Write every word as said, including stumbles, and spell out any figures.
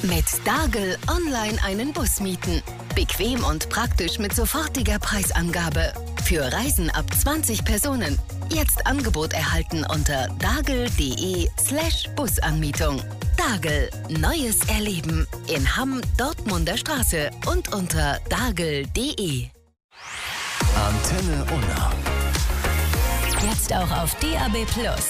Mit Dagel online einen Bus mieten. Bequem und praktisch mit sofortiger Preisangabe. Für Reisen ab zwanzig Personen. Jetzt Angebot erhalten unter dagel.de slash Busanmietung. Dagel, neues Erleben. In Hamm, Dortmunder Straße und unter dagel.de. Antenne Unna. Jetzt auch auf D A B plus.